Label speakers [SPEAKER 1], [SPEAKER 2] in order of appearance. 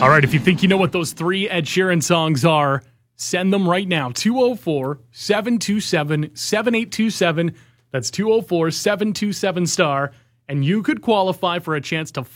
[SPEAKER 1] All right, if you think you know what those 3 Ed Sheeran songs are, send them right now. 204-727-7827. That's 204-727-STAR. And you could qualify for a chance to